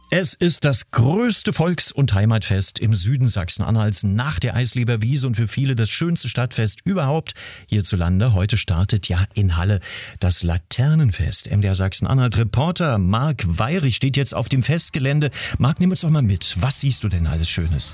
Es ist das größte Volks- und Heimatfest im Süden Sachsen-Anhalts nach der Eisleberwiese und für viele das schönste Stadtfest überhaupt hierzulande. Heute startet ja in Halle das Laternenfest. MDR Sachsen-Anhalt-Reporter Marc Weyrich steht jetzt auf dem Festgelände. Marc, nimm uns doch mal mit. Was siehst du denn alles Schönes?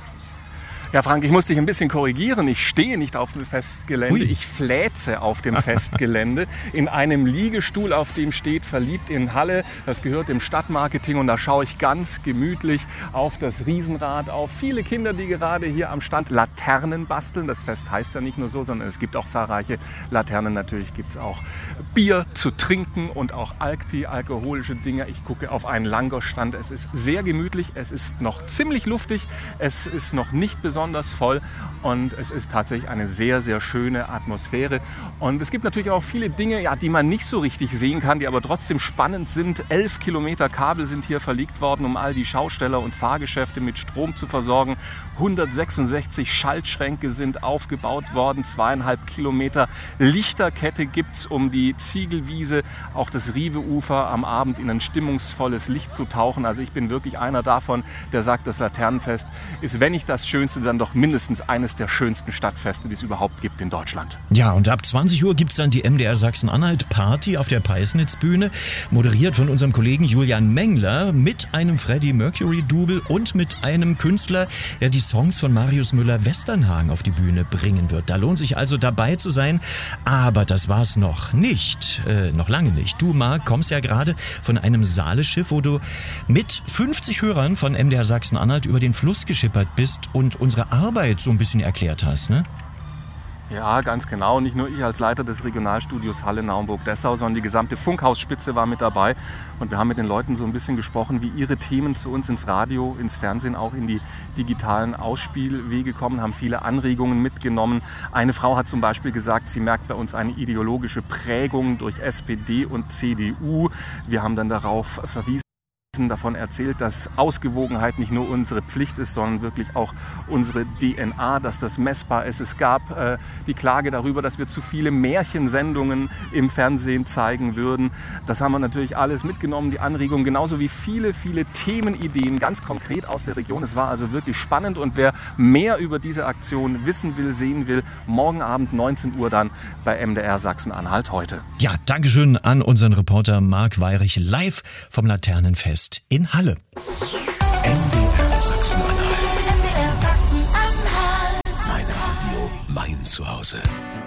Ja, Frank, ich muss dich ein bisschen korrigieren. Ich stehe nicht auf dem Festgelände, Ich fläze auf dem Festgelände in einem Liegestuhl, auf dem steht Verliebt in Halle. Das gehört dem Stadtmarketing und da schaue ich ganz gemütlich auf das Riesenrad, auf viele Kinder, die gerade hier am Stand Laternen basteln. Das Fest heißt ja nicht nur so, sondern es gibt auch zahlreiche Laternen. Natürlich gibt es auch Bier zu trinken und auch alkoholische Dinge. Ich gucke auf einen Langosch-Stand. Es ist sehr gemütlich, es ist noch ziemlich luftig, es ist noch nicht besonders voll und es ist tatsächlich eine sehr, sehr schöne Atmosphäre. Und es gibt natürlich auch viele Dinge, die man nicht so richtig sehen kann, die aber trotzdem spannend sind. 11 Kilometer Kabel sind hier verlegt worden, um all die Schausteller und Fahrgeschäfte mit Strom zu versorgen. 166 Schaltschränke sind aufgebaut worden. 2,5 Kilometer Lichterkette gibt es, um die Ziegelwiese, auch das Rieweufer am Abend in ein stimmungsvolles Licht zu tauchen. Also ich bin wirklich einer davon, der sagt, das Laternenfest ist, wenn nicht das Schönste, dann doch mindestens eines der schönsten Stadtfeste, die es überhaupt gibt in Deutschland. Ja, und ab 20 Uhr gibt es dann die MDR Sachsen-Anhalt-Party auf der Peisnitz-Bühne, moderiert von unserem Kollegen Julian Mengler mit einem Freddie Mercury-Double und mit einem Künstler, der die Songs von Marius Müller-Westernhagen auf die Bühne bringen wird. Da lohnt sich also dabei zu sein, aber das war's noch nicht, noch lange nicht. Du, Marc, kommst ja gerade von einem Saaleschiff, wo du mit 50 Hörern von MDR Sachsen-Anhalt über den Fluss geschippert bist und unsere Arbeit so ein bisschen erklärt hast, ne? Ja, ganz genau. Nicht nur ich als Leiter des Regionalstudios Halle, Naumburg, Dessau, sondern die gesamte Funkhausspitze war mit dabei. Und wir haben mit den Leuten so ein bisschen gesprochen, wie ihre Themen zu uns ins Radio, ins Fernsehen, auch in die digitalen Ausspielwege kommen, haben viele Anregungen mitgenommen. Eine Frau hat zum Beispiel gesagt, sie merkt bei uns eine ideologische Prägung durch SPD und CDU. Wir haben dann darauf verwiesen, davon erzählt, dass Ausgewogenheit nicht nur unsere Pflicht ist, sondern wirklich auch unsere DNA, dass das messbar ist. Es gab die Klage darüber, dass wir zu viele Märchensendungen im Fernsehen zeigen würden. Das haben wir natürlich alles mitgenommen, die Anregungen, genauso wie viele, viele Themenideen, ganz konkret aus der Region. Es war also wirklich spannend und wer mehr über diese Aktion wissen will, sehen will, morgen Abend 19 Uhr dann bei MDR Sachsen-Anhalt heute. Ja, Dankeschön an unseren Reporter Marc Weyrich live vom Laternenfest in Halle. MDR Sachsen-Anhalt. MDR Sachsen-Anhalt. Mein Radio, mein Zuhause.